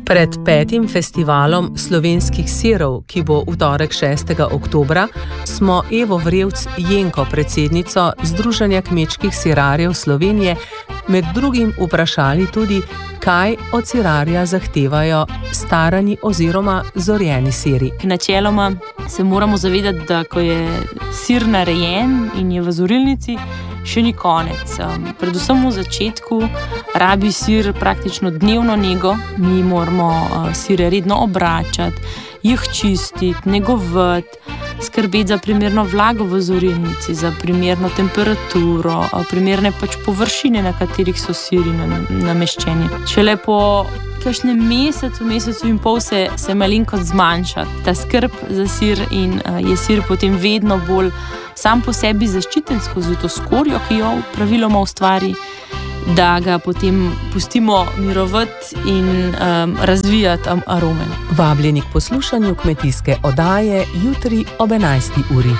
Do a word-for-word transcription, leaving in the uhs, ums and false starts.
Pred petim festivalom slovenskih sirov, ki bo v torek šestega oktobra, smo Evo Vrevc Jenko, predsednico Združenja kmečkih sirarjev Slovenije, med drugim vprašali tudi, kaj od sirarja zahtevajo starani oziroma zorjeni siri. Načeloma se moramo zavedati, da ko je sir narejen in je v zorilnici, še ni konec. Predvsem v začetku rabi sir praktično dnevno nego. Mi moramo sire redno obračati, jih čistiti, negovati, skrbeti za primerno vlago v zorilnici, za primerno temperaturo, primerne pač površine, na katerih so siri nameščeni. Šele po kakšnem mesecu, mesecu in pol se, se malenkost zmanjša ta skrb za sir in uh, je sir potem vedno bolj sam po sebi zaščiten skozi to skorjo, ki jo praviloma ustvari, da ga potem pustimo mirovati in um, razvijati arome. Vabljeni k poslušanju kmetijske oddaje jutri ob enajsti uri.